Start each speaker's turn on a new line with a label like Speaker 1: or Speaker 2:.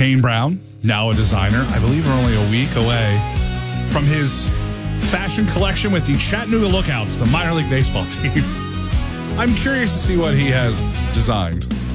Speaker 1: Kane Brown, now a designer. I believe we're only a week away from his fashion collection with the Chattanooga Lookouts, the minor league baseball team. I'm curious to see what he has designed.